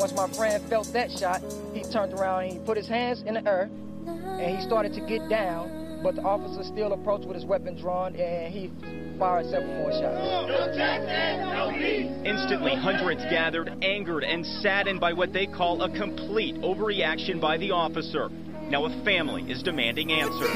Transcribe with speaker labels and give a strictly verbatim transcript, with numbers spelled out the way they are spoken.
Speaker 1: once my friend felt that shot, he turned around and he put his hands in the air, and he started to get down, but the officer still approached with his weapon drawn, and he fired several more shots.
Speaker 2: No Jackson, no peace.
Speaker 3: Instantly, hundreds gathered, angered and saddened by what they call a complete overreaction by the officer. Now a family is demanding answers.